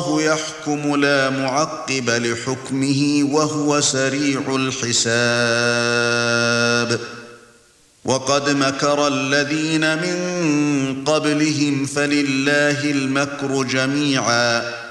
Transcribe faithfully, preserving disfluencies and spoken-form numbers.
والله يحكم لا معقب لحكمه وهو سريع الحساب وقد مكر الذين من قبلهم فلله المكر جميعا